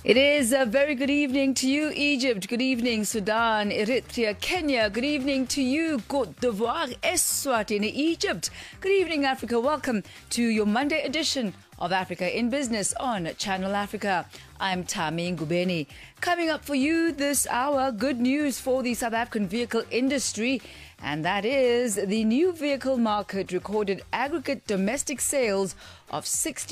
It is a very good evening to you, Egypt. Good evening, Sudan, Eritrea, Kenya. Good evening to you, Côte d'Ivoire, Eswatini, Egypt. Good evening, Africa. Welcome to your Monday edition of Africa in Business on Channel Africa. I'm Tami Ngubeni. Coming up for you this hour, good news for the South African vehicle industry. And that is the new vehicle market recorded aggregate domestic sales of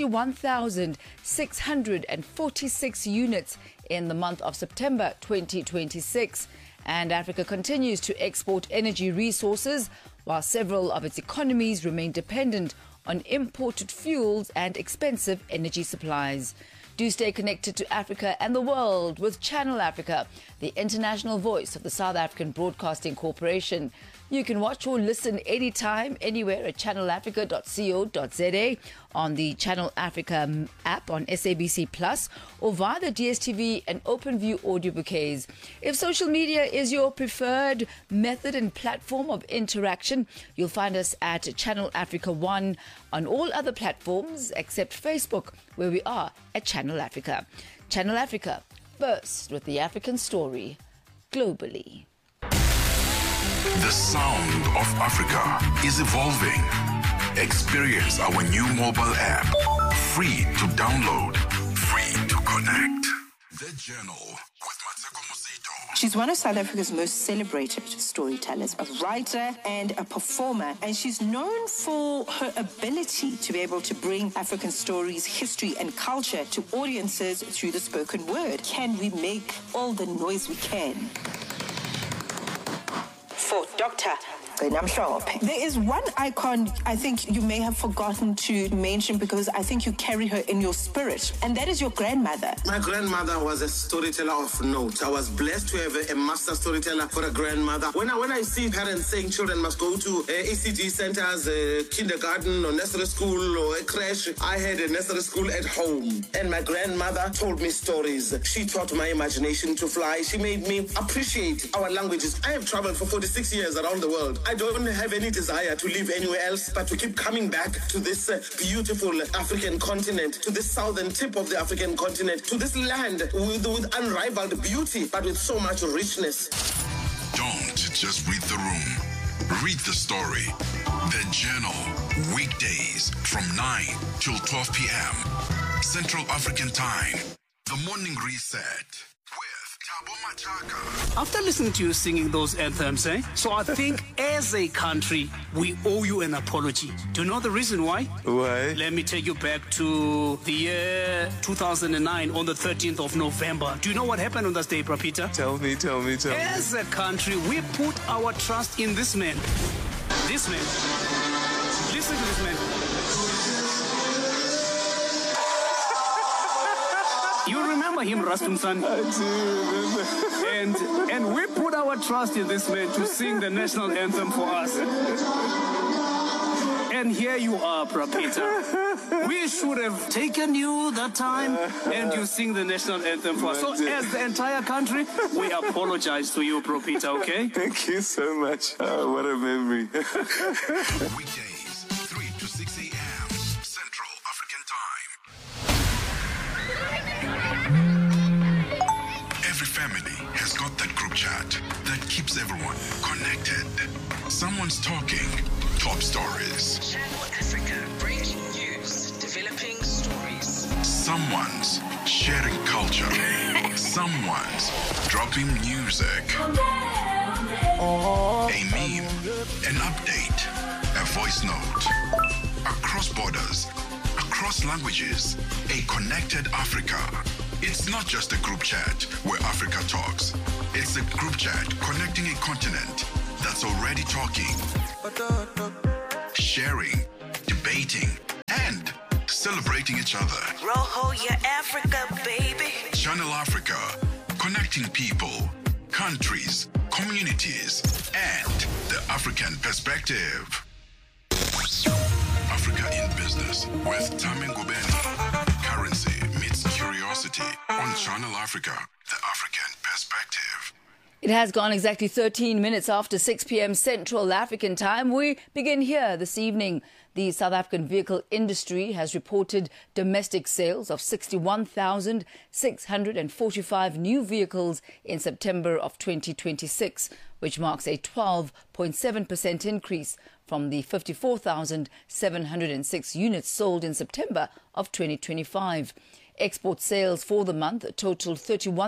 61,646 units in the month of September 2026. And Africa continues to export energy resources while several of its economies remain dependent on imported fuels and expensive energy supplies. Do stay connected to Africa and the world with Channel Africa, the international voice of the South African Broadcasting Corporation. You can watch or listen anytime, anywhere at channelafrica.co.za, on the Channel Africa app on SABC Plus, or via the DSTV and OpenView audio bouquets. If social media is your preferred method and platform of interaction, you'll find us at Channel Africa 1 on all other platforms except Facebook, where we are at Channel Africa. Channel Africa, first with the African story, globally. The sound of Africa is evolving. Experience our new mobile app. Free to download, free to connect. The Journal with Mateko Mosito. She's one of South Africa's most celebrated storytellers, a writer and a performer, and she's known for her ability to be able to bring African stories, history, and culture to audiences through the spoken word. Can we make all the noise we can for Dr. There is one icon I think you may have forgotten to mention because I think you carry her in your spirit, and that is your grandmother. My grandmother was a storyteller of note. I was blessed to have a master storyteller for a grandmother. When I see parents saying children must go to ECD centers, kindergarten or nursery school or a creche, I had a nursery school at home, and my grandmother told me stories. She taught my imagination to fly. She made me appreciate our languages. I have traveled for 46 years around the world. I don't have any desire to live anywhere else, but to keep coming back to this beautiful African continent, to this southern tip of the African continent, to this land with unrivaled beauty, but with so much richness. Don't just read the room. Read the story. The Journal. Weekdays from 9 till 12 p.m. Central African Time. The Morning Reset. After listening to you singing those anthems, so I think as a country, we owe you an apology. Do you know the reason why? Why? Let me take you back to the year 2009 on the 13th of November. Do you know what happened on that day, Prapita? Tell me. As a country, we put our trust in this man. This man. Listen to this man. You remember him, Rastum San? I do remember. And we put our trust in this man to sing the national anthem for us. And here you are, Prapita. We should have taken you that time and you sing the national anthem for us. So as the entire country, we apologize to you, Prapita, okay? Thank you so much. Oh, what a memory. Weekdays, 3 to 6 a.m. Central African Time. Every family has got that group chat that keeps everyone connected. Someone's talking top stories. Channel Africa, breaking news, developing stories. Someone's sharing culture. Someone's dropping music. A meme, an update, a voice note. Across borders, across languages, a connected Africa. It's not just a group chat where Africa talks. It's a group chat connecting a continent that's already talking, sharing, debating, and celebrating each other. Roho, your Africa, baby. Channel Africa, connecting people, countries, communities, and the African perspective. Africa in Business with Tami Ngubeni. Currency meets curiosity on Channel Africa, the African perspective. It has gone exactly 13 minutes after 6 p.m. Central African Time. We begin here this evening The South African vehicle industry has reported domestic sales of 61,645 new vehicles in September of 2026, which marks a 12.7% increase from the 54,706 units sold in September of 2025. Export sales for the month totaled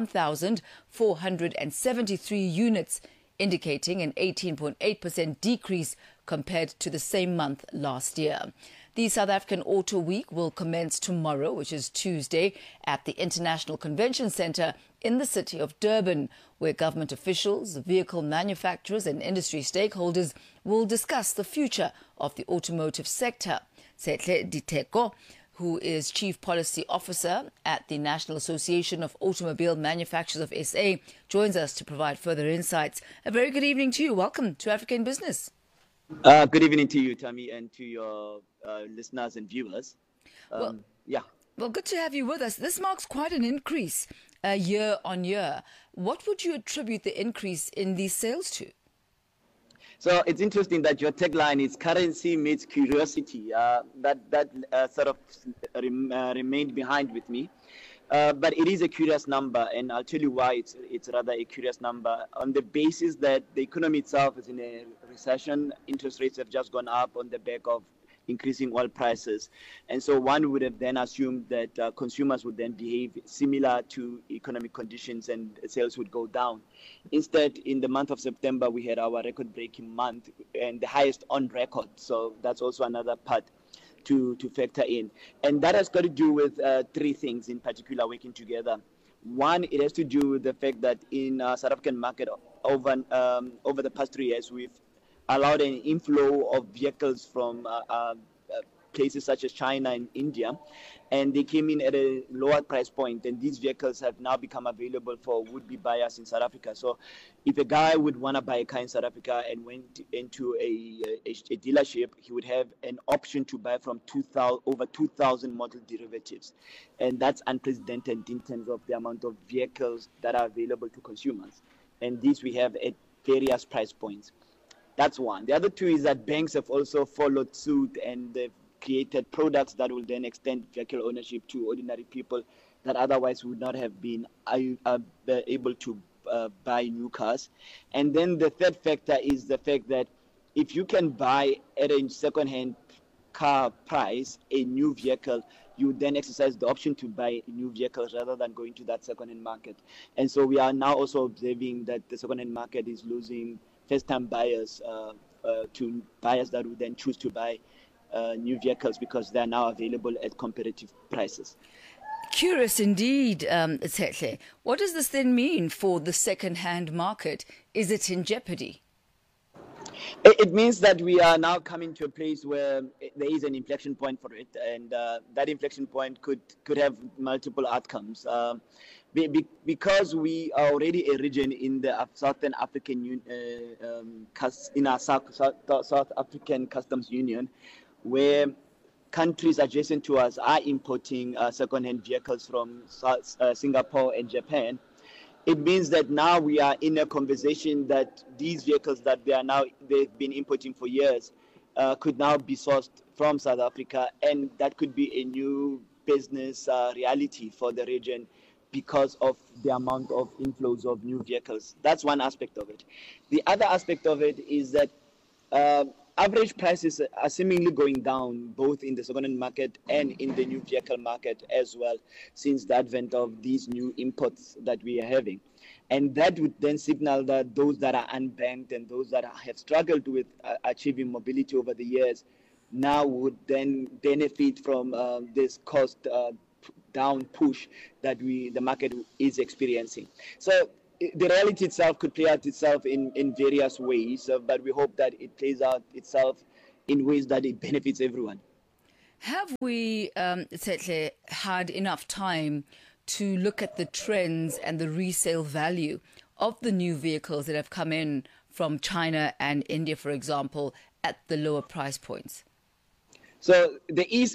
31,473 units, indicating an 18.8% decrease compared to the same month last year. The South African Auto Week will commence tomorrow, which is Tuesday, at the International Convention Centre in the city of Durban, where government officials, vehicle manufacturers and industry stakeholders will discuss the future of the automotive sector. Sehle Diteko, who is Chief Policy Officer at the National Association of Automobile Manufacturers of SA, joins us to provide further insights. A very good evening to you. Welcome to Africa in Business. Good evening to you, Tammy, and to your listeners and viewers. Well, good to have you with us. This marks quite an increase year on year. What would you attribute the increase in these sales to? So it's interesting that your tagline is "Currency meets curiosity." That sort of remained behind with me. But it is a curious number, and I'll tell you why it's rather a curious number. On the basis that the economy itself is in a recession, interest rates have just gone up on the back of increasing oil prices. And so one would have then assumed that consumers would then behave similar to economic conditions and sales would go down. Instead, in the month of September, we had our record-breaking month and the highest on record. So that's also another part to factor in. And that has got to do with three things in particular working together. One, it has to do with the fact that in South African market over the past 3 years, we've allowed an inflow of vehicles from places such as China and India, and they came in at a lower price point, and these vehicles have now become available for would-be buyers in South Africa. So if a guy would want to buy a car in South Africa and went into a dealership, he would have an option to buy from over 2,000 model derivatives, and that's unprecedented in terms of the amount of vehicles that are available to consumers, and these we have at various price points. That's one. The other two is that banks have also followed suit and they've created products that will then extend vehicle ownership to ordinary people that otherwise would not have been able to buy new cars. And then the third factor is the fact that if you can buy at a second-hand car price a new vehicle, you then exercise the option to buy new vehicles rather than going to that second-hand market. And so we are now also observing that the second-hand market is losing first-time buyers to buyers that would then choose to buy new vehicles because they are now available at competitive prices. Curious indeed, Sehle. What does this then mean for the second-hand market? Is it in jeopardy? It means that we are now coming to a place where there is an inflection point for it, and that inflection point could have multiple outcomes. Because we are already a region in the Southern African in our South African Customs Union, where countries adjacent to us are importing second-hand vehicles from Singapore and Japan. It means that now we are in a conversation that these vehicles that they've been importing for years could now be sourced from South Africa, and that could be a new business reality for the region because of the amount of inflows of new vehicles. That's one aspect of it. The other aspect of it is that average prices are seemingly going down both in the second-hand market and in the new vehicle market as well since the advent of these new imports that we are having. And that would then signal that those that are unbanked and those that have struggled with achieving mobility over the years now would then benefit from this cost down push that the market is experiencing. So the reality itself could play out itself in various ways, but we hope that it plays out itself in ways that it benefits everyone. Have we, had enough time to look at the trends and the resale value of the new vehicles that have come in from China and India, for example, at the lower price points? So there is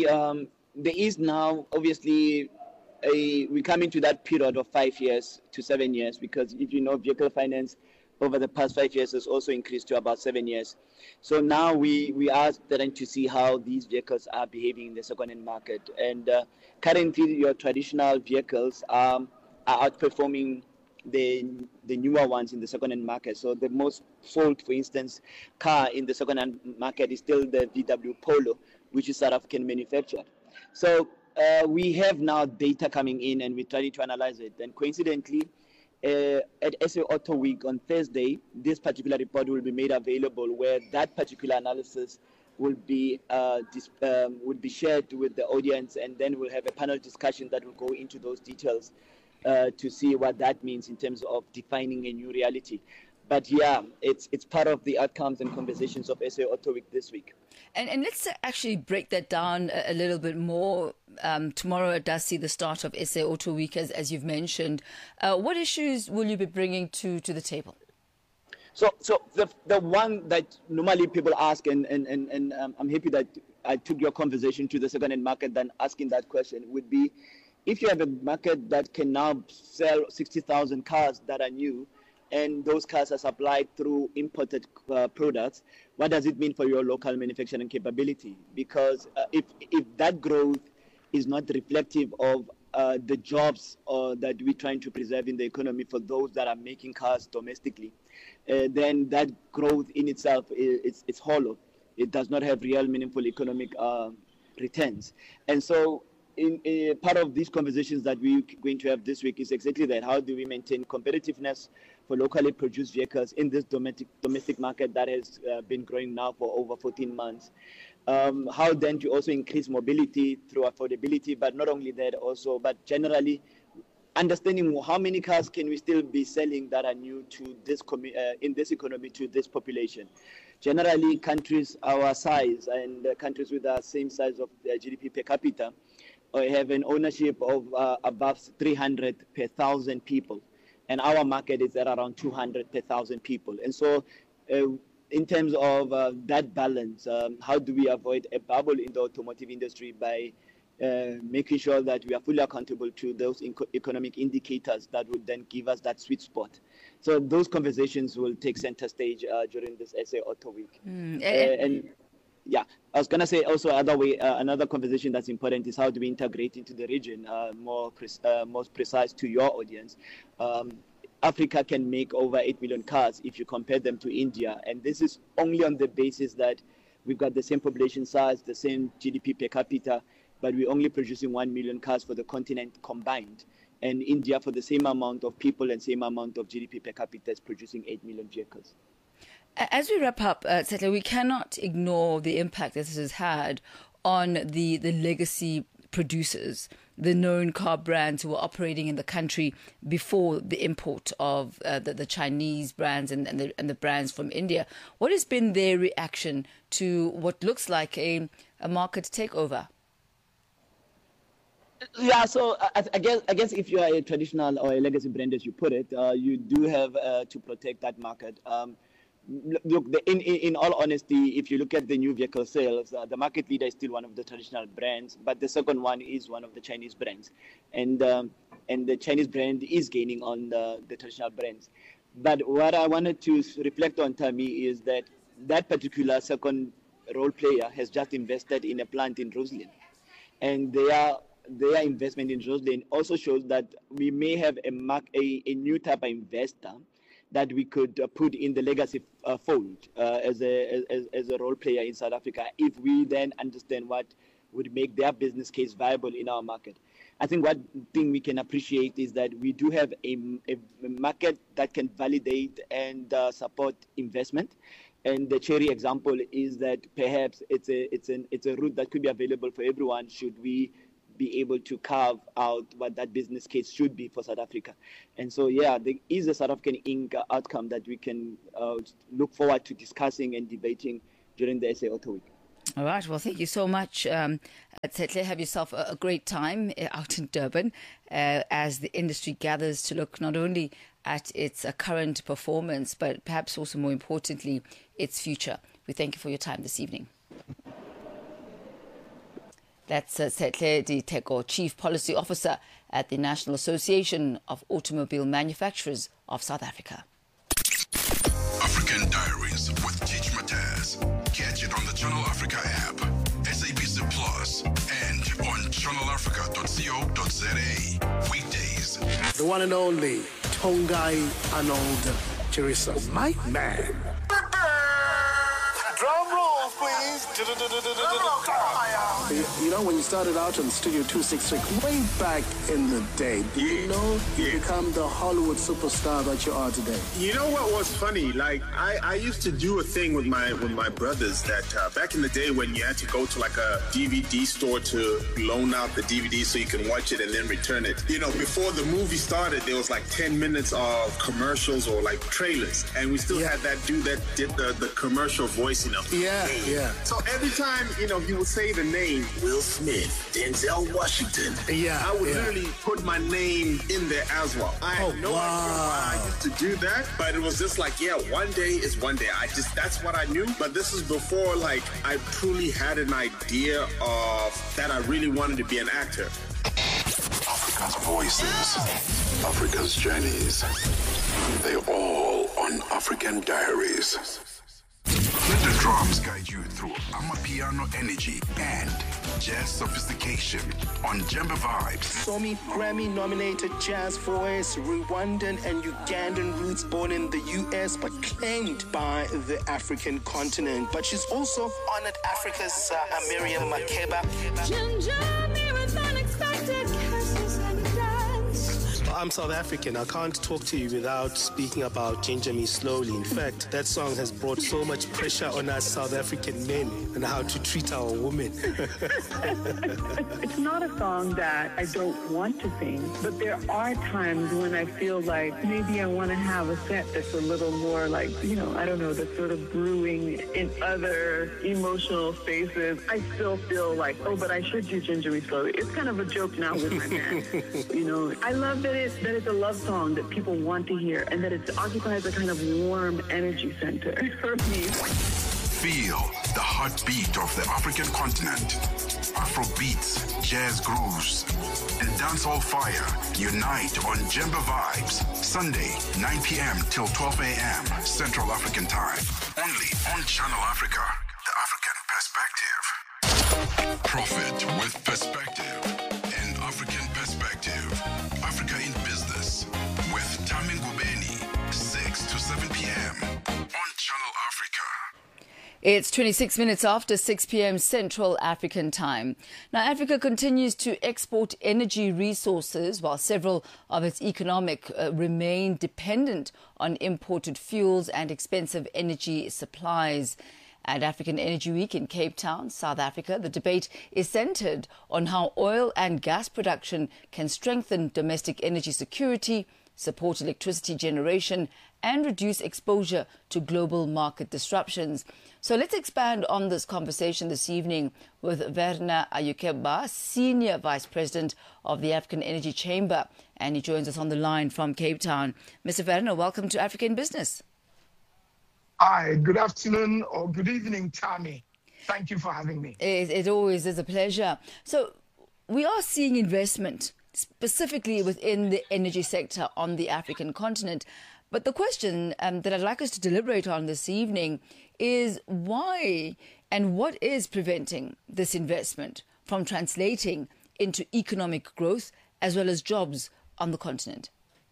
now obviously we come into that period of 5 years to 7 years, because if you know, vehicle finance over the past 5 years has also increased to about 7 years. So now we are starting to see how these vehicles are behaving in the second-hand market. And currently, your traditional vehicles are outperforming the newer ones in the second-hand market. So the most sold, for instance, car in the second-hand market is still the VW Polo, which is South African manufactured. So we have now data coming in, and we're trying to analyze it. And coincidentally, at SA Auto Week on Thursday, this particular report will be made available, where that particular analysis will be shared with the audience, and then we'll have a panel discussion that will go into those details to see what that means in terms of defining a new reality. But yeah, it's part of the outcomes and conversations of SA Auto Week this week. And let's actually break that down a little bit more. Tomorrow it does see the start of SA Auto Week, as you've mentioned. What issues will you be bringing to the table? So the one that normally people ask, and I'm happy that I took your conversation to the second-hand market than asking that question, would be, if you have a market that can now sell 60,000 cars that are new, and those cars are supplied through imported products, what does it mean for your local manufacturing capability? Because if that growth is not reflective of the jobs that we're trying to preserve in the economy for those that are making cars domestically, then that growth in itself it's hollow. It does not have real meaningful economic returns. And so in part of these conversations that we're going to have this week is exactly that. How do we maintain competitiveness for locally produced vehicles in this domestic market that has been growing now for over 14 months? How then to also increase mobility through affordability, but not only that also, but generally understanding how many cars can we still be selling that are new to this in this economy, to this population. Generally, countries our size and countries with the same size of GDP per capita have an ownership of above 300 per 1,000 people. And our market is at around 200 per 1,000 people. And so in terms of that balance, how do we avoid a bubble in the automotive industry by making sure that we are fully accountable to those economic indicators that would then give us that sweet spot? So those conversations will take center stage during this SA Auto Week. And yeah, I was going to say also another conversation that's important is how do we integrate into the region, most precise to your audience. Africa can make over 8 million cars if you compare them to India. And this is only on the basis that we've got the same population size, the same GDP per capita, but we're only producing 1 million cars for the continent combined. And India, for the same amount of people and same amount of GDP per capita, is producing 8 million vehicles. As we wrap up, Settle, we cannot ignore the impact that this has had on the legacy producers, the known car brands who were operating in the country before the import of the Chinese brands and the brands from India. What has been their reaction to what looks like a market takeover? Yeah, so I guess if you are a traditional or a legacy brand, as you put it, you do have to protect that market. Look, in all honesty, if you look at the new vehicle sales, the market leader is still one of the traditional brands, but the second one is one of the Chinese brands, and the Chinese brand is gaining on the traditional brands. But what I wanted to reflect on, Tammy, is that particular second role player has just invested in a plant in Roslyn, and their investment in Roslyn also shows that we may have a new type of investor that we could put in the legacy fold as a role player in South Africa if we then understand what would make their business case viable in our market. I think one thing we can appreciate is that we do have a market that can validate and support investment. And the cherry example is that perhaps it's a route that could be available for everyone should we be able to carve out what that business case should be for South Africa. And so, yeah, there is a South African Inc. outcome that we can look forward to discussing and debating during the SA Auto Week. All right. Well, thank you so much, Tsetle. Have yourself a great time out in Durban as the industry gathers to look not only at its current performance, but perhaps also more importantly, its future. We thank you for your time this evening. That's Tsetle Diteko, Chief Policy Officer at the National Association of Automobile Manufacturers of South Africa. African Diaries with Teach Mataz. Catch it on the Channel Africa app, SABC Plus, and on channelafrica.co.za. Weekdays. The one and only Tongai Arnold Chirisa. My man. Drum roll, please. You know, when you started out on Studio 266 way back in the day, did you know you become the Hollywood superstar that you are today? You know what was funny? Like I used to do a thing with my brothers that back in the day when you had to go to like a DVD store to loan out the DVD so you can watch it and then return it. You know, before the movie started, there was like 10 minutes of commercials or like trailers, and we still had that dude that did the commercial voice. You know. Yeah. So every time, you know, he would say the name Will Smith, Denzel Washington. I would literally put my name in there as well. I had no idea why I used to do that, but it was just like, one day is one day. That's what I knew. But this is before like I truly had an idea of that I really wanted to be an actor. Africa's voices, Africa's journeys. They're all on African Diaries. Let the drums guide you through Amapiano energy and jazz sophistication on Jemba Vibes. Somi Grammy-nominated jazz voice, Rwandan and Ugandan roots, born in the U.S. but claimed by the African continent. But she's also honored Africa's Miriam Makeba. I'm South African. I can't talk to you without speaking about Ginger Me Slowly. In fact, that song has brought so much pressure on us South African men and how to treat our women. It's not a song that I don't want to sing, but there are times when I feel like maybe I want to have a set that's a little more like, you know, I don't know, that's sort of brewing in other emotional spaces. I still feel like, oh, but I should do Ginger Me Slowly. It's kind of a joke now with my man. You know, I love that it's a love song that people want to hear and that it occupies a kind of warm energy center for me. Feel the heartbeat of the African continent. Afro beats, jazz grooves, and dancehall fire unite on Jemba Vibes. Sunday, 9 p.m. till 12 a.m. Central African Time. Only on Channel Africa, the African perspective. Profit with perspective. An African perspective. Africa in Business with Tami Ngubeni, 6 to 7 p.m. on Channel Africa. It's 26 minutes after 6 p.m. Central African Time. Now, Africa continues to export energy resources while several of its economic remain dependent on imported fuels and expensive energy supplies. At African Energy Week in Cape Town, South Africa, the debate is centred on how oil and gas production can strengthen domestic energy security, support electricity generation, and reduce exposure to global market disruptions. So let's expand on this conversation this evening with Werner Ayukeba, Senior Vice President of the African Energy Chamber, and he joins us on the line from Cape Town. Mr. Werner, welcome to Africa in Business. Hi, good afternoon or good evening, Tami. Thank you for having me. It always is a pleasure. So we are seeing investment specifically within the energy sector on the African continent. But the question that I'd like us to deliberate on this evening is why and what is preventing this investment from translating into economic growth as well as jobs on the continent?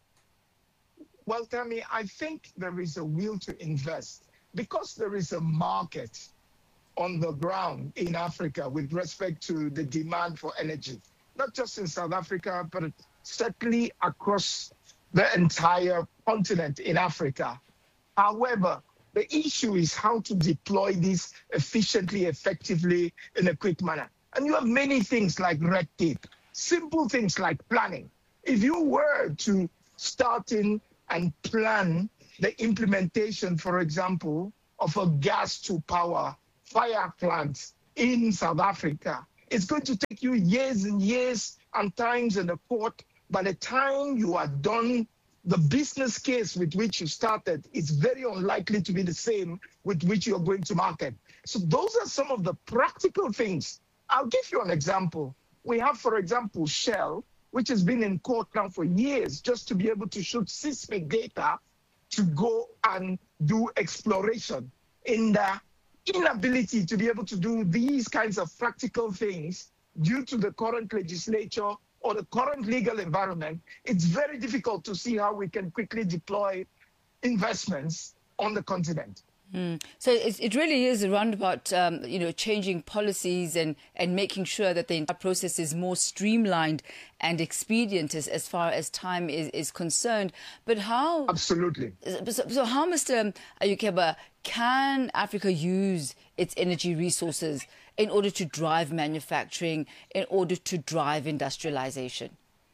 Well, Tami, I think there is a will to invest because there is a market on the ground in Africa with respect to the demand for energy, not just in South Africa, but certainly across the entire continent in Africa. However, the issue is how to deploy this efficiently, effectively, in a quick manner. And you have many things like red tape, simple things like planning. If you were to start in and plan the implementation, for example, of a gas-to-power fire plant in South Africa, it's going to take you years and years and times in the court. By the time you are done, the business case with which you started is very unlikely to be the same with which you're going to market. So those are some of the practical things. I'll give you an example. We have, for example, Shell, which has been in court now for years just to be able to shoot seismic data to go and do exploration, in the inability to be able to do these kinds of practical things due to the current legislature or the current legal environment, it's very difficult to see how we can quickly deploy investments on the continent. So it really is around about, changing policies and making sure that the entire process is more streamlined and expedient as far as time is concerned. But how... Absolutely. So how, Mr. Ayukeba, can Africa use its energy resources in order to drive manufacturing, in order to drive industrialization?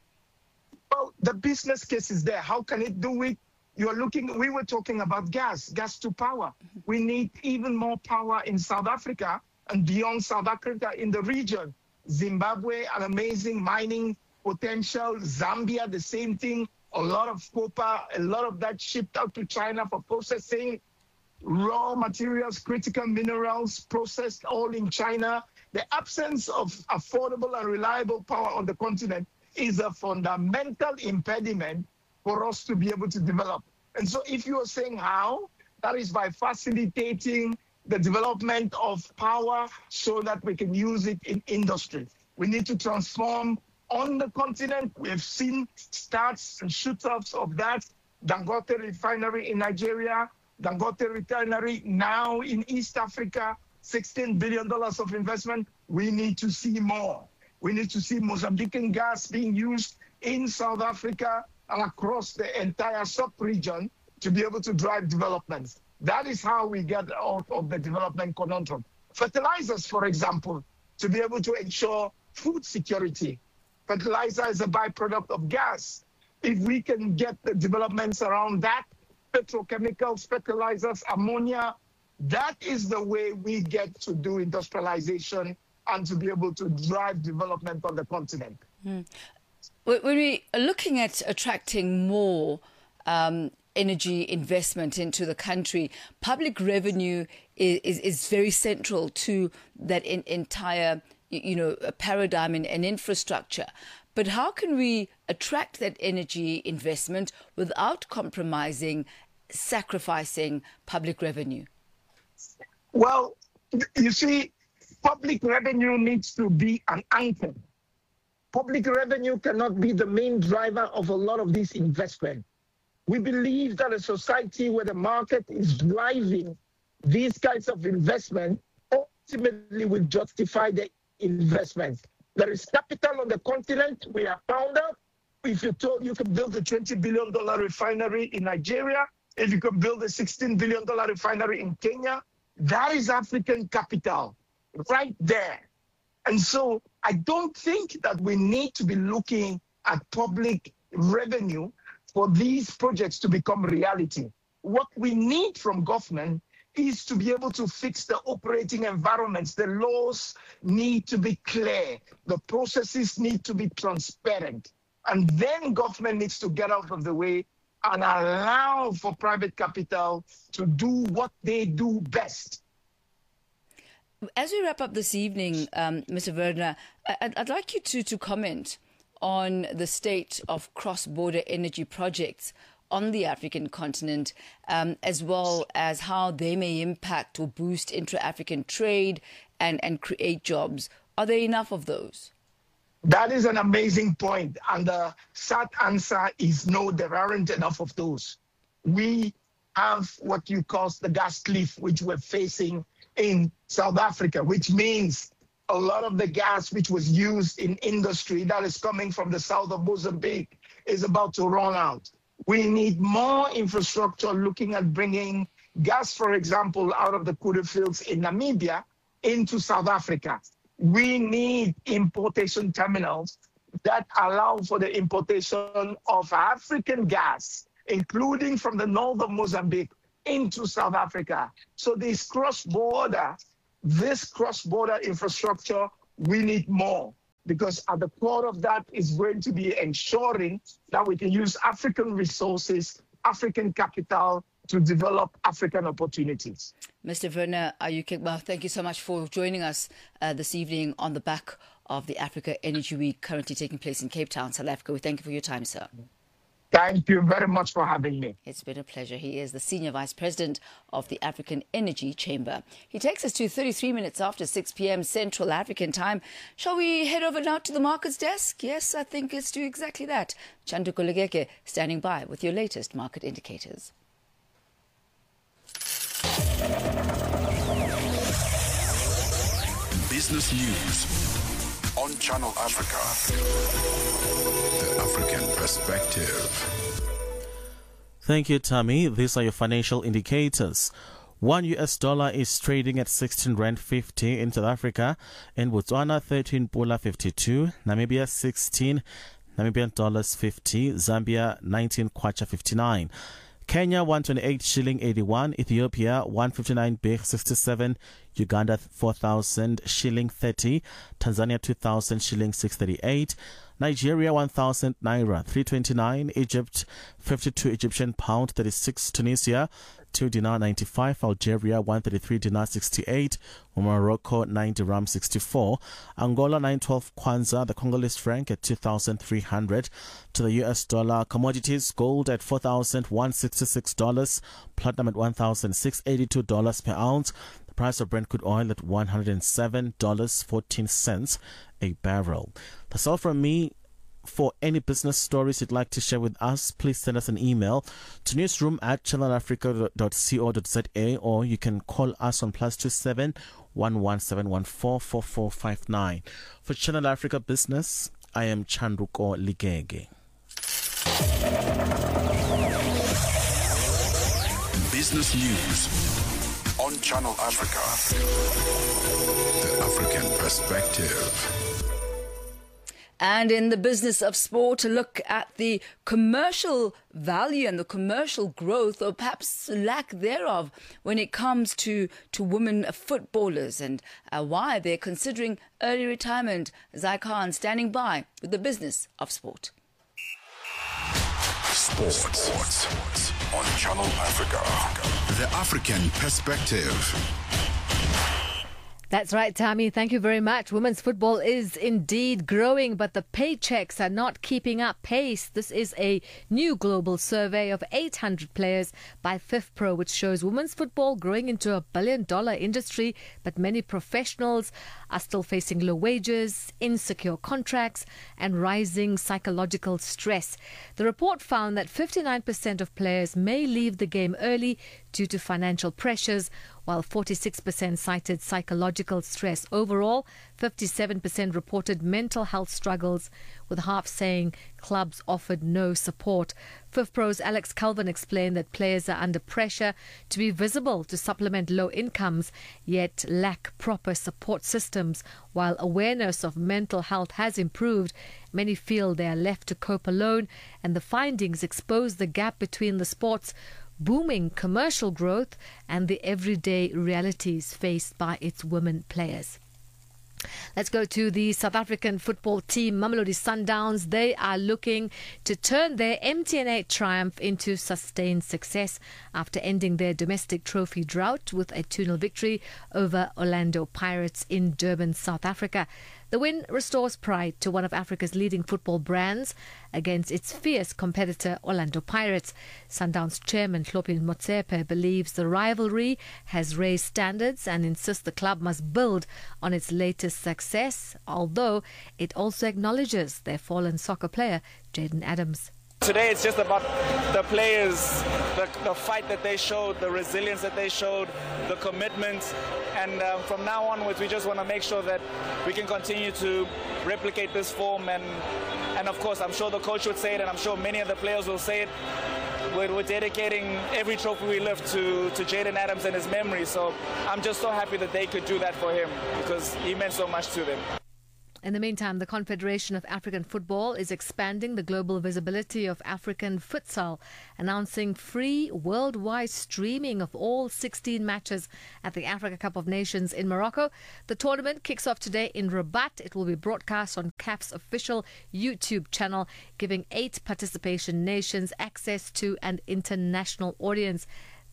Well, the business case is there. How can it do it? We were talking about gas to power. We need even more power in South Africa and beyond South Africa in the region. Zimbabwe, an amazing mining potential. Zambia, the same thing. A lot of copper, a lot of that shipped out to China for processing. Raw materials, critical minerals processed all in China. The absence of affordable and reliable power on the continent is a fundamental impediment for us to be able to develop. And so if you are saying how, that is by facilitating the development of power so that we can use it in industry. We need to transform on the continent. We have seen starts and shoot-offs of that. Dangote refinery in Nigeria, Dangote refinery now in East Africa, $16 billion of investment. We need to see more. We need to see Mozambican gas being used in South Africa and across the entire sub-region to be able to drive development. That is how we get out of the development conundrum. Fertilizers, for example, to be able to ensure food security. Fertilizer is a byproduct of gas. If we can get the developments around that, petrochemicals, fertilizers, ammonia, that is the way we get to do industrialization and to be able to drive development on the continent. When we are looking at attracting more energy investment into the country, public revenue is very central to that entire paradigm and infrastructure. But how can we attract that energy investment without compromising, sacrificing public revenue? Well, you see, public revenue needs to be an anchor. Public revenue cannot be the main driver of a lot of this investment. We believe that a society where the market is driving these kinds of investment ultimately will justify the investment. There is capital on the continent. We have found out. If you're told you can build a $20 billion refinery in Nigeria, if you can build a $16 billion refinery in Kenya, that is African capital right there. And so I don't think that we need to be looking at public revenue for these projects to become reality. What we need from government is to be able to fix the operating environments. The laws need to be clear. The processes need to be transparent. And then government needs to get out of the way and allow for private capital to do what they do best. As we wrap up this evening, Mr. Werner, I'd like you to comment on the state of cross-border energy projects on the African continent, as well as how they may impact or boost intra-African trade and create jobs. Are there enough of those? That is an amazing point. And the sad answer is no, there aren't enough of those. We have what you call the gas cliff, which we're facing in South Africa, which means a lot of the gas which was used in industry that is coming from the south of Mozambique is about to run out. We need more infrastructure looking at bringing gas, for example, out of the Kudu fields in Namibia into South Africa. We need importation terminals that allow for the importation of African gas, including from the north of Mozambique into South Africa. So this cross-border infrastructure, we need more, because at the core of that is going to be ensuring that we can use African resources, African capital to develop African opportunities. Mr. Werner Ayukeba, thank you so much for joining us this evening on the back of the Africa Energy Week currently taking place in Cape Town, South Africa. We thank you for your time, sir. Thank you very much for having me. It's been a pleasure. He is the Senior Vice President of the African Energy Chamber. He takes us to 33 minutes after 6 p.m. Central African time. Shall we head over now to the markets desk? Yes, I think it's do exactly that. Chandu Kulegeke standing by with your latest market indicators. Business news on Channel Africa. The African perspective. Thank you, Tammy. These are your financial indicators. $1 is trading at 16 Rand 50 in South Africa. In Botswana, 13 Pula 52. Namibia, 16 Namibian dollars 50. Zambia, 19 Kwacha 59. Kenya 128 shilling 81, Ethiopia 159 birr 67, Uganda 4,000 shilling 30, Tanzania 2,000 shilling 638, Nigeria 1,000 naira 329, Egypt 52 Egyptian pound 36, Tunisia 2 dinar 95, Algeria 133 dinar 68, Morocco 9 dirham 64, Angola 912 kwanza, the Congolese franc at 2,300 to the US dollar. Commodities: gold at $4,166, platinum at $1,682 per ounce. The price of Brent crude oil at $107.14 a barrel. That's all from me. For any business stories you'd like to share with us, please send us an email to newsroom@channelafrica.co.za, or you can call us on +27 11714 4459. For Channel Africa Business, I am Chanduko Ligege. Business news on Channel Africa. The African perspective. And in the business of sport, to look at the commercial value and the commercial growth, or perhaps lack thereof, when it comes to women footballers and why they're considering early retirement. Zai Khan standing by with the business of sport. Sports on Channel Africa. The African perspective. That's right, Tammy. Thank you very much. Women's football is indeed growing, but the paychecks are not keeping up pace. This is a new global survey of 800 players by FIFPro, which shows women's football growing into a billion-dollar industry, but many professionals are still facing low wages, insecure contracts, and rising psychological stress. The report found that 59% of players may leave the game early due to financial pressures, while 46% cited psychological stress. Overall, 57% reported mental health struggles, with half saying clubs offered no support. FIFPro's Alex Calvin explained that players are under pressure to be visible to supplement low incomes, yet lack proper support systems. While awareness of mental health has improved, many feel they are left to cope alone, and the findings expose the gap between the sport's booming commercial growth and the everyday realities faced by its women players. Let's go to the South African football team, Mamelodi Sundowns. They are looking to turn their MTN8 triumph into sustained success after ending their domestic trophy drought with a 2-0 victory over Orlando Pirates in Durban, South Africa. The win restores pride to one of Africa's leading football brands against its fierce competitor Orlando Pirates. Sundowns chairman Hlophe Motsepe believes the rivalry has raised standards and insists the club must build on its latest success, although it also acknowledges their fallen soccer player Jaden Adams. Today it's just about the players, the fight that they showed, the resilience that they showed, the commitment, and from now onwards we just want to make sure that we can continue to replicate this form, and of course I'm sure the coach would say it, and I'm sure many of the players will say it. We're dedicating every trophy we lift to Jaden Adams and his memory, so I'm just so happy that they could do that for him because he meant so much to them. In the meantime, the Confederation of African Football is expanding the global visibility of African futsal, announcing free worldwide streaming of all 16 matches at the Africa Cup of Nations in Morocco. The tournament kicks off today in Rabat. It will be broadcast on CAF's official YouTube channel, giving 8 participation nations access to an international audience.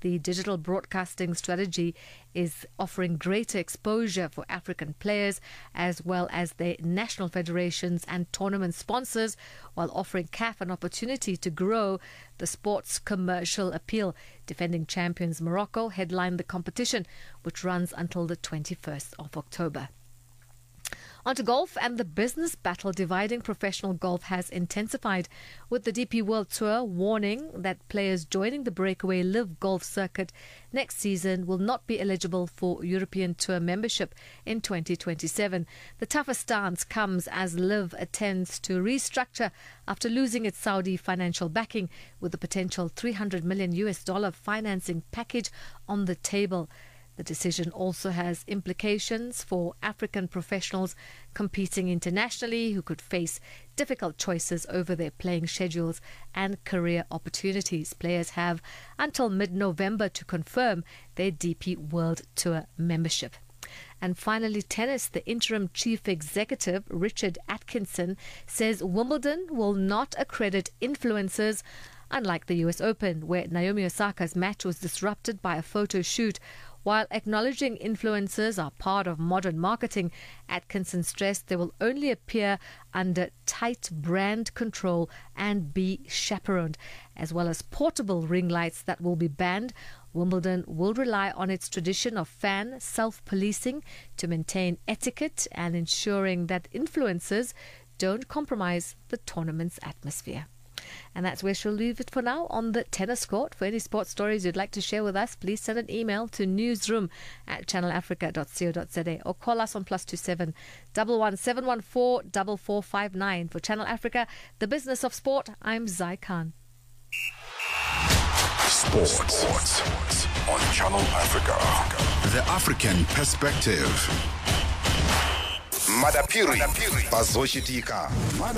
the digital broadcasting strategy is offering greater exposure for African players as well as their national federations and tournament sponsors, while offering CAF an opportunity to grow the sport's commercial appeal. Defending champions Morocco headline the competition, which runs until the 21st of October. On to golf, and the business battle dividing professional golf has intensified, with the DP World Tour warning that players joining the breakaway Live Golf circuit next season will not be eligible for European Tour membership in 2027. The tougher stance comes as Live attempts to restructure after losing its Saudi financial backing, with a potential $300 million financing package on the table. The decision also has implications for African professionals competing internationally who could face difficult choices over their playing schedules and career opportunities. Players have until mid-November to confirm their DP World Tour membership. And finally, tennis. The interim chief executive, Richard Atkinson, says Wimbledon will not accredit influencers, unlike the US Open, where Naomi Osaka's match was disrupted by a photo shoot. While acknowledging influencers are part of modern marketing, Atkinson stressed they will only appear under tight brand control and be chaperoned, as well as portable ring lights that will be banned. Wimbledon will rely on its tradition of fan self-policing to maintain etiquette and ensuring that influencers don't compromise the tournament's atmosphere. And that's where she'll leave it for now on the tennis court. For any sports stories you'd like to share with us, please send an email to newsroom@channelafrica.co.za or call us on +27 11 714 4459. For Channel Africa, the business of sport, I'm Zai Khan. Sports on Channel Africa. The African perspective. Madapiri bazoshitika.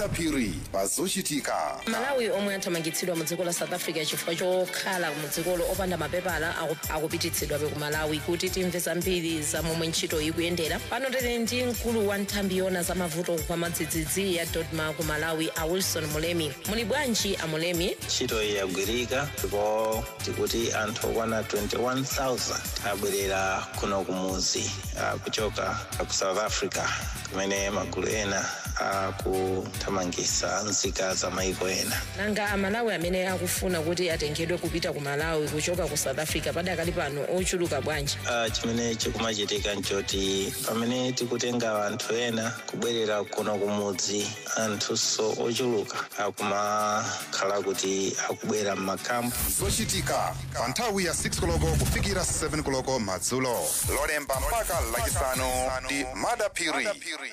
Malawi omwe athamangitsidwa mu dziko la South Africa chifukwa chokhala mu dzikolo opanda mapepala akupititsidwa ku Malawi. Kuti timve zambiri za momwe ntchito ikuyendera, pano tili ndi mkulu wa nthambi yona za mavuto kwa madzidzidzi ya Dodma ku Malawi, a Wilson Mulemi. Muli bwanji a Mulemi? Ntchito yagwirika ndipo tikuti anthu okwana 21,000 abwerera kuno kumuzi kuchoka ku South Africa, kumene magulu ena akuthamangisa nzika za maiko ena. Nanga amalawi amene akufuna kuti atengedwe kupita ku Malawi kuchoka ku South Africa padakali pano ochuluka bwanji? Chimene chikumachitika nchoti pamene tikutenga anthu ena kubwerera kuno kumudzi, anthuso ochuluka akumakhala kuti akubwera m'makampu. Zochitika pa nthawi ya 6 koloko kufikira 7 koloko madzulo. Lolemba mpaka lachisanu ndi Madapiri.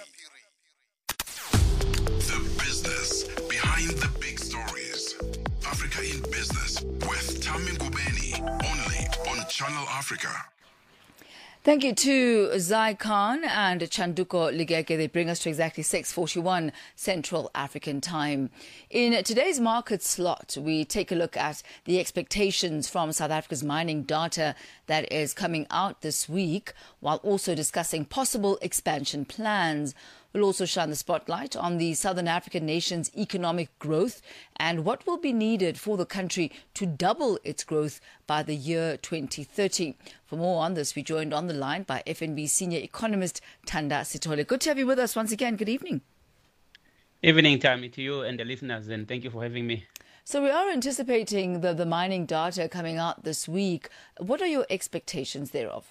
The business behind the big stories. Africa in Business with Tami Ngubeni, only on Channel Africa. Thank you to Zai Khan and Chanduko Ligeke. They bring us to exactly 6:41 Central African Time. In today's market slot, we take a look at the expectations from South Africa's mining data that is coming out this week, while also discussing possible expansion plans. We'll also shine the spotlight on the Southern African nation's economic growth and what will be needed for the country to double its growth by the year 2030. For more on this, we're joined on the line by FNB senior economist Thanda Sithole. Good to have you with us once again. Good evening. Evening, Tammy, to you and the listeners, and thank you for having me. So we are anticipating the mining data coming out this week. What are your expectations thereof?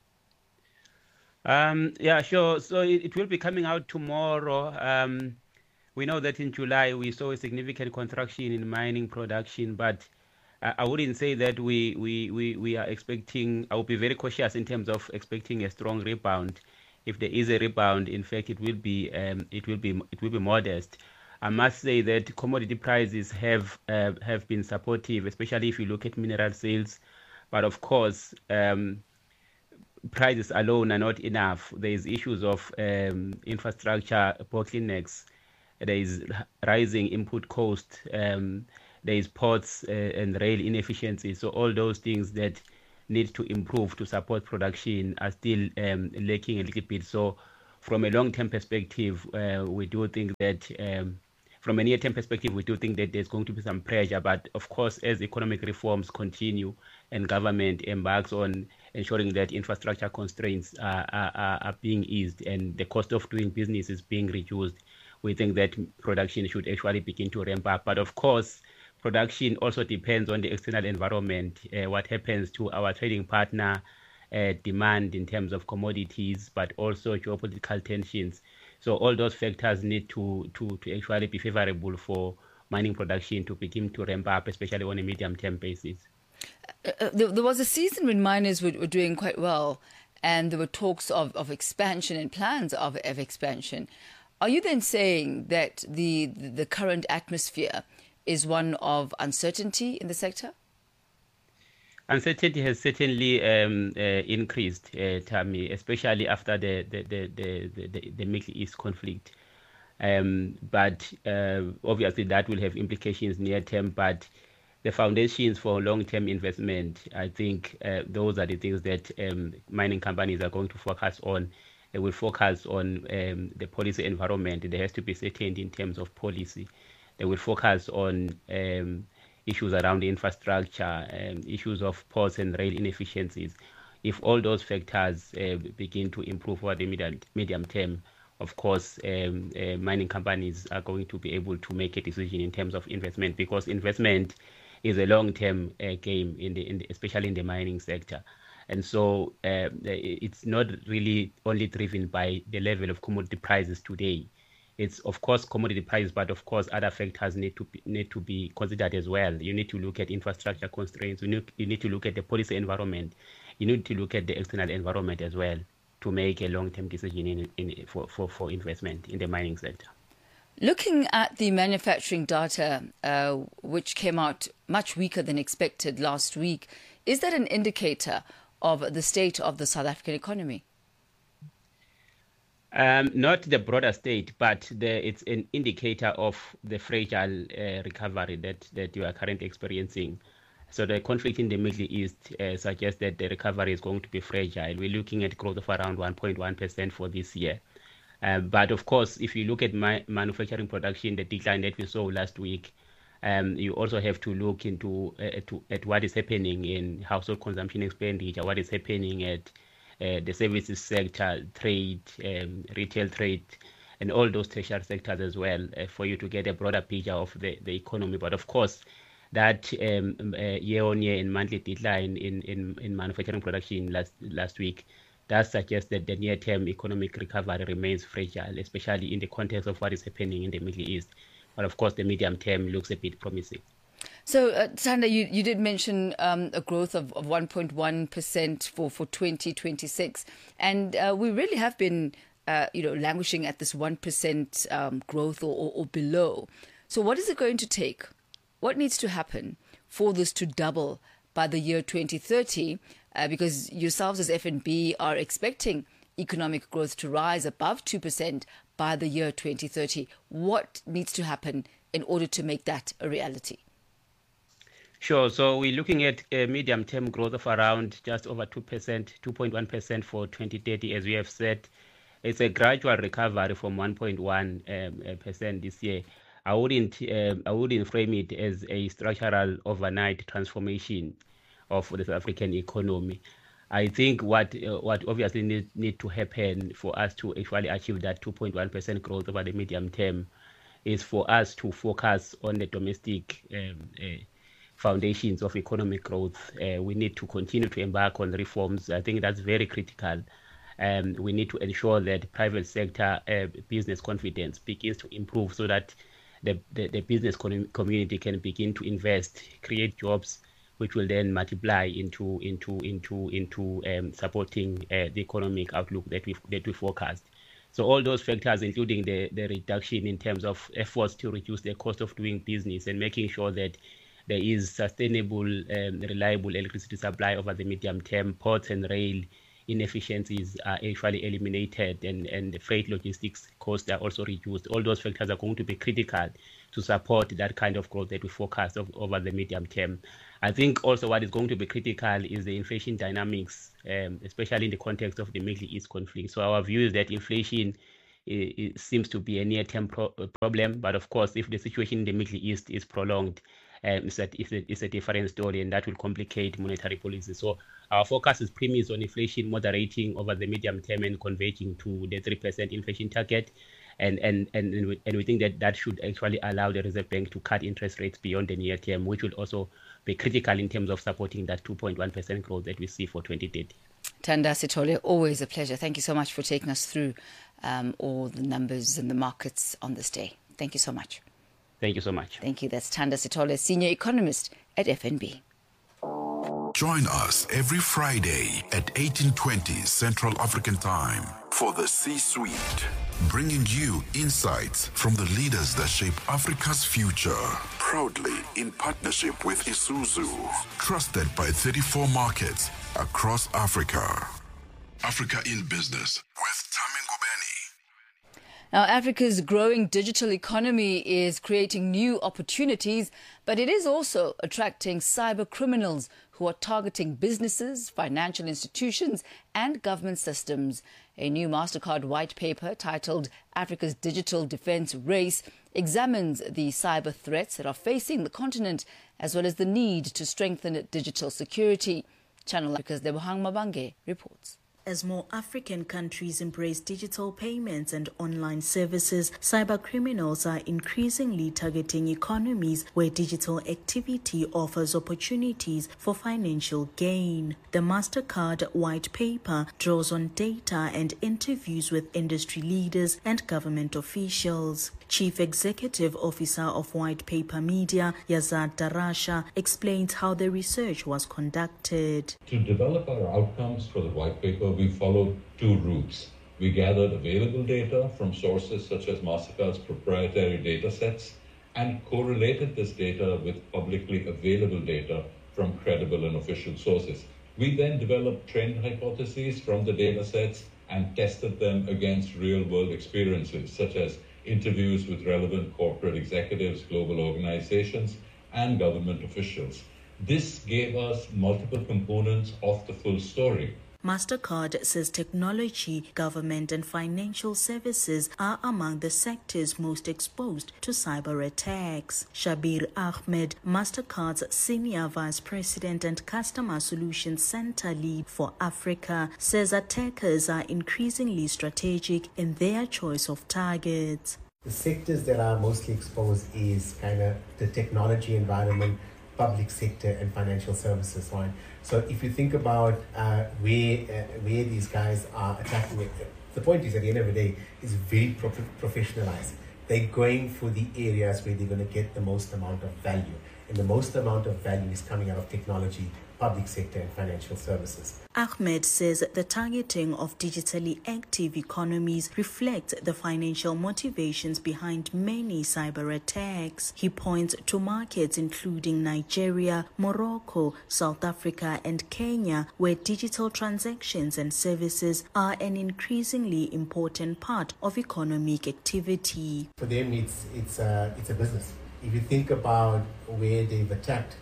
Yeah, sure. So it will be coming out tomorrow. We know that in July we saw a significant contraction in mining production, but I wouldn't say that we are expecting. I will be very cautious in terms of expecting a strong rebound. If there is a rebound, in fact, it will be modest. I must say that commodity prices have been supportive, especially if you look at mineral sales. But of course, prices alone are not enough. There is issues of infrastructure bottlenecks. There is rising input cost. There is ports and rail inefficiency. So all those things that need to improve to support production are still lacking a little bit. So from a long-term perspective, we do think that from a near-term perspective, we do think that there's going to be some pressure. But of course, as economic reforms continue and government embarks on ensuring that infrastructure constraints are being eased and the cost of doing business is being reduced, we think that production should actually begin to ramp up. But of course, production also depends on the external environment, what happens to our trading partner demand in terms of commodities, but also geopolitical tensions. So all those factors need to actually be favorable for mining production to begin to ramp up, especially on a medium-term basis. There was a season when miners were doing quite well, and there were talks of expansion and plans of expansion. Are you then saying that the current atmosphere is one of uncertainty in the sector? Uncertainty has certainly increased, Tammy, especially after the Middle East conflict. But obviously that will have implications near term, but the foundations for long-term investment, I think those are the things that mining companies are going to focus on. They will focus on the policy environment. There has to be certainty in terms of policy. They will focus on issues around the infrastructure, issues of ports and rail inefficiencies. If all those factors begin to improve over the medium term, of course, mining companies are going to be able to make a decision in terms of investment, because investment is a long-term game, especially in the mining sector. And so it's not really only driven by the level of commodity prices today. It's of course commodity prices, but of course other factors need to be considered as well. You need to look at infrastructure constraints. You need to look at the policy environment. You need to look at the external environment as well to make a long-term decision for investment in the mining sector. Looking at the manufacturing data, which came out much weaker than expected last week, is that an indicator of the state of the South African economy? Not the broader state, but it's an indicator of the fragile recovery that you are currently experiencing. So the conflict in the Middle East suggests that the recovery is going to be fragile. We're looking at growth of around 1.1% for this year. But of course, if you look at manufacturing production, the decline that we saw last week, you also have to look into at what is happening in household consumption expenditure, what is happening at the services sector, trade, retail trade, and all those tertiary sectors as well, for you to get a broader picture of the economy. But of course, that year-on-year and monthly decline in manufacturing production last week does suggest that the near-term economic recovery remains fragile, especially in the context of what is happening in the Middle East. But of course, the medium term looks a bit promising. So, Thanda, you did mention a growth of 1.1% for 2026, and we really have been, languishing at this 1% growth or below. So, what is it going to take? What needs to happen for this to double by the year 2030? Because yourselves as FNB are expecting economic growth to rise above 2% by the year 2030. What needs to happen in order to make that a reality? Sure. So we're looking at a medium-term growth of around just over 2%, 2.1% for 2030. As we have said, it's a gradual recovery from 1.1% this year. I wouldn't frame it as a structural overnight transformation of the South African economy. I think what obviously need to happen for us to actually achieve that 2.1% growth over the medium term is for us to focus on the domestic foundations of economic growth. We need to continue to embark on reforms. I think that's very critical. We need to ensure that private sector business confidence begins to improve so that the business community can begin to invest, create jobs, which will then multiply into supporting the economic outlook that we forecast. So all those factors, including the reduction in terms of efforts to reduce the cost of doing business and making sure that there is sustainable, reliable electricity supply over the medium term, ports and rail inefficiencies are actually eliminated, and the freight logistics costs are also reduced. All those factors are going to be critical to support that kind of growth that we forecast over the medium term. I think also what is going to be critical is the inflation dynamics, especially in the context of the Middle East conflict. So our view is that inflation it seems to be a near-term problem. But of course, if the situation in the Middle East is prolonged, it's a different story, and that will complicate monetary policy. So our focus is premised on inflation moderating over the medium term and converging to the 3% inflation target. And we think that should actually allow the Reserve Bank to cut interest rates beyond the near term, which will also be critical in terms of supporting that 2.1% growth that we see for 2030. Thanda Sithole, always a pleasure. Thank you so much for taking us through all the numbers and the markets on this day. Thank you so much. Thank you so much. Thank you. That's Thanda Sithole, Senior Economist at FNB. Join us every Friday at 18:20 Central African Time for the C-Suite, bringing you insights from the leaders that shape Africa's future. Proudly in partnership with Isuzu, trusted by 34 markets across Africa. Africa in Business with Tami Ngubeni. Now, Africa's growing digital economy is creating new opportunities, but it is also attracting cyber criminals who are targeting businesses, financial institutions and government systems. A new MasterCard white paper titled Africa's Digital Defense Race examines the cyber threats that are facing the continent, as well as the need to strengthen digital security. Channel Africa's Lebohang Mabange reports. As more African countries embrace digital payments and online services, cyber criminals are increasingly targeting economies where digital activity offers opportunities for financial gain. The MasterCard white paper draws on data and interviews with industry leaders and government officials. Chief Executive Officer of White Paper Media, Yazad Darasha, explains how the research was conducted. To develop our outcomes for the white paper, we followed two routes. We gathered available data from sources such as MasterCard's proprietary data sets and correlated this data with publicly available data from credible and official sources. We then developed trend hypotheses from the data sets and tested them against real-world experiences, such as interviews with relevant corporate executives, global organizations, and government officials. This gave us multiple components of the full story. MasterCard says technology, government and financial services are among the sectors most exposed to cyber attacks. Shabir Ahmed, MasterCard's Senior Vice President and Customer Solutions Center Lead for Africa, says attackers are increasingly strategic in their choice of targets. The sectors that are mostly exposed is kind of the technology environment, public sector and financial services, right? So if you think about where these guys are attacking it, the point is at the end of the day is very professionalized. They're going for the areas where they're going to get the most amount of value. And the most amount of value is coming out of technology, public sector and financial services. Ahmed says the targeting of digitally active economies reflects the financial motivations behind many cyber attacks. He points to markets including Nigeria, Morocco, South Africa and Kenya, where digital transactions and services are an increasingly important part of economic activity. For them, it's a business. If you think about where they've attacked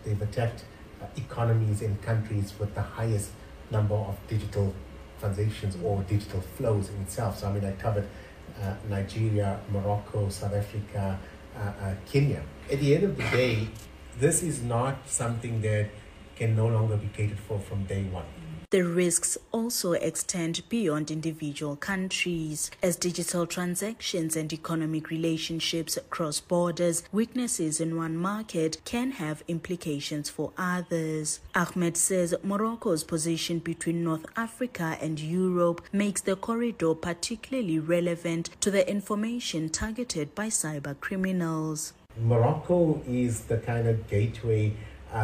economies and countries with the highest number of digital transactions or digital flows in itself. So, I mean, I covered Nigeria, Morocco, South Africa, Kenya. At the end of the day, this is not something that can no longer be catered for from day one. The risks also extend beyond individual countries. As digital transactions and economic relationships cross borders, weaknesses in one market can have implications for others. Ahmed says Morocco's position between North Africa and Europe makes the corridor particularly relevant to the information targeted by cyber criminals. Morocco is the kind of gateway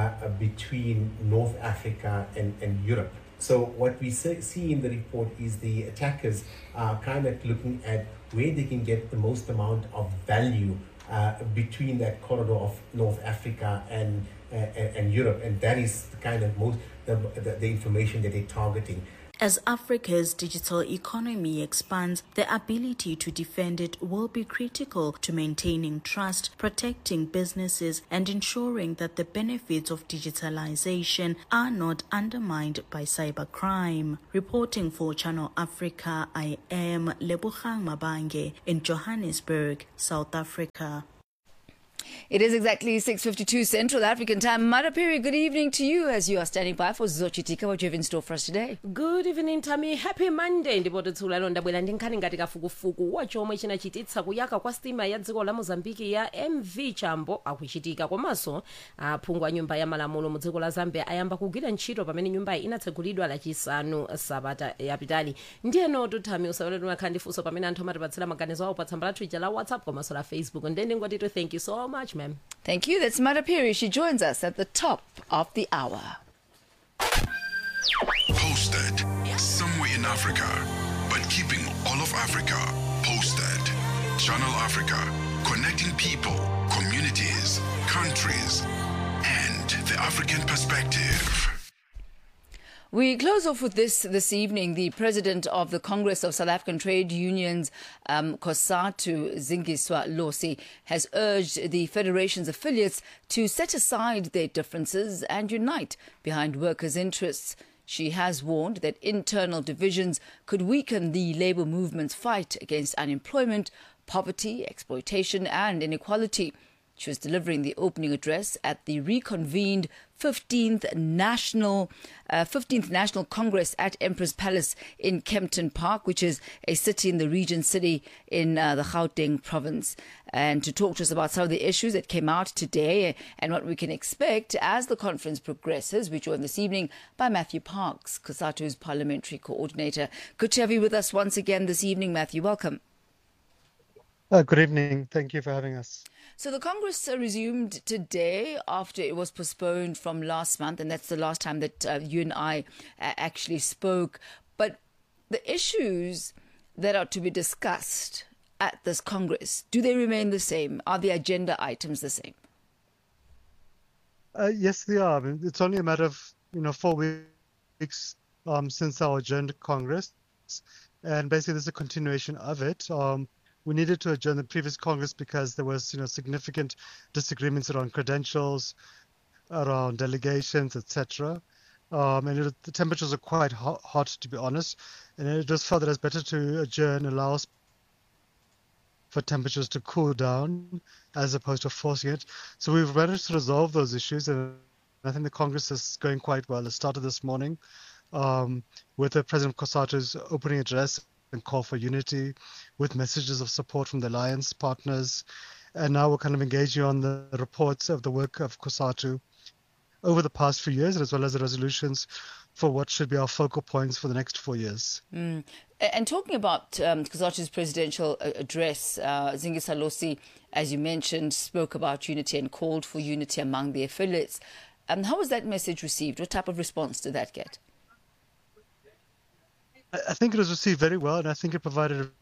between North Africa and Europe. So what we see in the report is the attackers are kind of looking at where they can get the most amount of value between that corridor of North Africa and Europe, and that is the kind of the information that they're targeting. As Africa's digital economy expands, the ability to defend it will be critical to maintaining trust, protecting businesses, and ensuring that the benefits of digitalization are not undermined by cybercrime. Reporting for Channel Africa, I am Lebogang Mabange in Johannesburg, South Africa. It is exactly 6:52 Central African Time. Madapiri, good evening to you as you are standing by for Zochitika. What do you have in store for us today? Good evening, Tammy. Happy Monday. Ndibototsula londa bwela ndinkani ngati kafukufuku wachomwe chinachititsa kuyaka kwa stima ya dziko la Mozambique ya MV Chambo akuchitika. Komanso aphungu a nyumba ya malamulo mu dziko la Zambia ayamba kugwira ntchito pamene nyumba inatsegulidwa lachisanu sabata yapitali. Ndiyeno tutami usawele tumakhandifunso pamene anthu amatipatsira maganizo awo pa tsamba lathu ija la WhatsApp komanso la Facebook. Ndende ngwati to thank you so much, ma'am. Thank you. That's Madapiri. She joins us at the top of the hour. Posted somewhere in Africa, but keeping all of Africa posted. Channel Africa, connecting people, communities, countries, and the African perspective. We close off with this evening. The president of the Congress of South African Trade Unions, COSATU, Zingiswa Losi, has urged the federation's affiliates to set aside their differences and unite behind workers' interests. She has warned that internal divisions could weaken the labour movement's fight against unemployment, poverty, exploitation and inequality. She was delivering the opening address at the reconvened 15th National Congress at Empress Palace in Kempton Park, which is a city in the region city in the Gauteng province. And to talk to us about some of the issues that came out today and what we can expect as the conference progresses, we joined this evening by Matthew Parks, COSATU's parliamentary coordinator. Good to have you with us once again this evening, Matthew. Welcome. Good evening. Thank you for having us. So the Congress resumed today after it was postponed from last month, and that's the last time that you and I actually spoke. But the issues that are to be discussed at this Congress, do they remain the same? Are the agenda items the same? Yes, they are. I mean, it's only a matter of 4 weeks since our adjourned Congress, and basically this is a continuation of it. We needed to adjourn the previous Congress because there was, significant disagreements around credentials, around delegations, etc. And the temperatures are quite hot, to be honest. And it just felt that it's better to adjourn, allow for temperatures to cool down as opposed to forcing it. So we've managed to resolve those issues, and I think the Congress is going quite well. It started this morning with the President of COSATU's opening address and call for unity with messages of support from the alliance partners. And now we're kind of engaging on the reports of the work of COSATU over the past few years, as well as the resolutions for what should be our focal points for the next 4 years. And talking about COSATU's presidential address, Zingiswa Losi, as you mentioned, spoke about unity and called for unity among the affiliates. How was that message received? What type of response did that get? I think it was received very well, and I think it provided a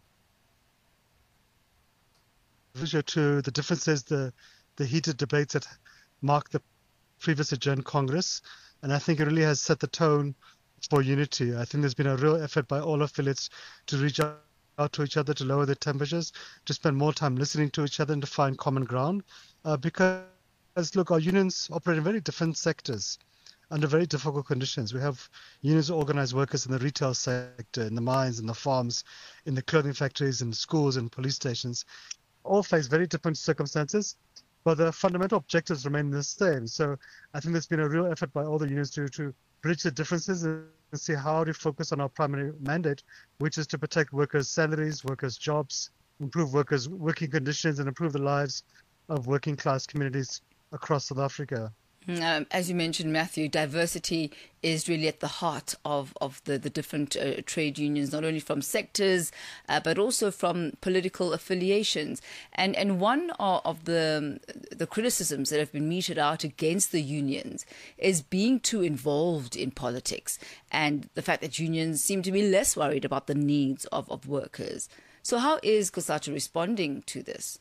visual to the differences, the heated debates that marked the previous adjourned Congress. And I think it really has set the tone for unity. I think there's been a real effort by all affiliates to reach out to each other, to lower their temperatures, to spend more time listening to each other and to find common ground. Because, look, our unions operate in very different sectors under very difficult conditions. We have unions who organize workers in the retail sector, in the mines, in the farms, in the clothing factories, in schools and police stations. All face very different circumstances, but the fundamental objectives remain the same. So I think there's been a real effort by all the unions to bridge the differences and see how to focus on our primary mandate, which is to protect workers' salaries, workers' jobs, improve workers' working conditions, and improve the lives of working class communities across South Africa. As you mentioned, Matthew, diversity is really at the heart of the different trade unions, not only from sectors, but also from political affiliations. And one of the criticisms that have been meted out against the unions is being too involved in politics and the fact that unions seem to be less worried about the needs of workers. So how is COSATU responding to this?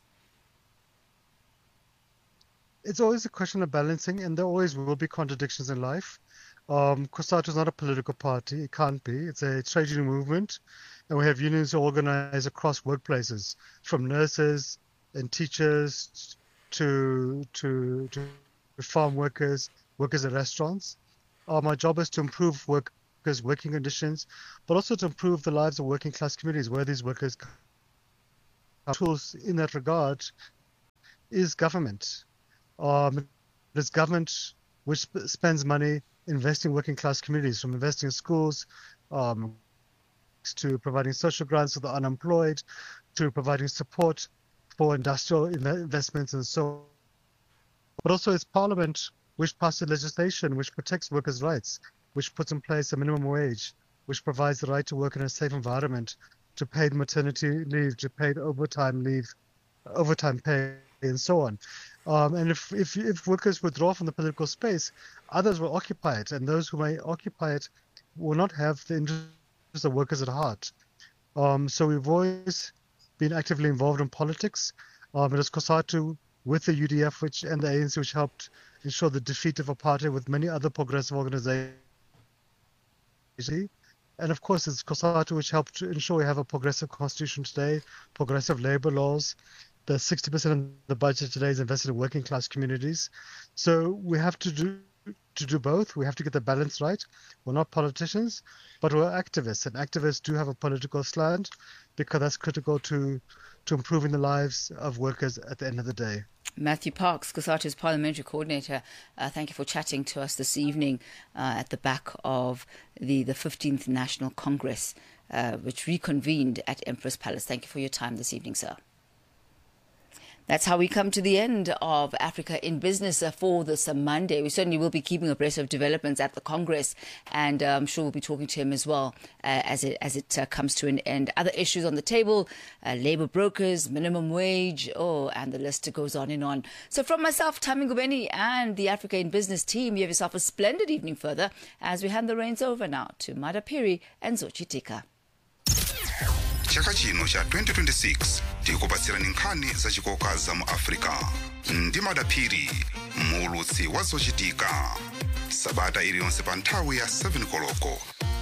It's always a question of balancing, and there always will be contradictions in life. COSATU is not a political party. It can't be. It's a trade union movement. And we have unions who organize across workplaces, from nurses and teachers to farm workers, workers at restaurants. My job is to improve workers' working conditions, but also to improve the lives of working class communities where these workers come. Tools in that regard is government. There's government which spends money investing in working class communities, from investing in schools, to providing social grants for the unemployed, to providing support for industrial investments and so on. But also it's Parliament which passes legislation which protects workers' rights, which puts in place a minimum wage, which provides the right to work in a safe environment, to paid maternity leave, to paid overtime leave, overtime pay, and so on. And if workers withdraw from the political space, others will occupy it, and those who may occupy it will not have the interests of workers at heart. So we've always been actively involved in politics. It was COSATU with the UDF and the ANC which helped ensure the defeat of apartheid with many other progressive organizations. And of course, it's COSATU which helped to ensure we have a progressive constitution today, progressive labor laws. The 60% of the budget today is invested in working class communities. So we have to do both. We have to get the balance right. We're not politicians, but we're activists. And activists do have a political slant because that's critical to improving the lives of workers at the end of the day. Matthew Parks, COSATU's parliamentary coordinator, thank you for chatting to us this evening at the back of the 15th National Congress, which reconvened at Empress Palace. Thank you for your time this evening, sir. That's how we come to the end of Africa in Business for this Monday. We certainly will be keeping abreast of developments at the Congress, and I'm sure we'll be talking to him as well as it comes to an end. Other issues on the table, labour brokers, minimum wage, and the list goes on and on. So from myself, Tami Ngubeni, and the Africa in Business team, you have yourself a splendid evening further as we hand the reins over now to Madapiri and Zochitika. chaka chino cha 2026 tikupatsirani nkhani zachikoka za mu Africa ndi Madapiri muulutsi wa Zochitika sabata iliyonse pa nthawi ya 7 koloko.